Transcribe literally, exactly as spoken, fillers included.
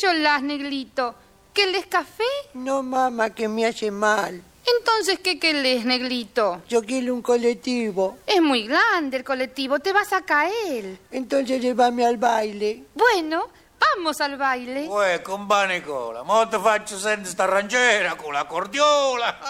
cholás, Negrito? ¿Querés café? No, mamá, que me hace mal. Entonces, ¿qué querés, Negrito? Yo quiero un colectivo. Es muy grande el colectivo, te vas a caer. Entonces llévame al baile. Bueno, vamos al baile. Uè, compare Nicola, mo te faccio senza sta rangiera con la cordiola.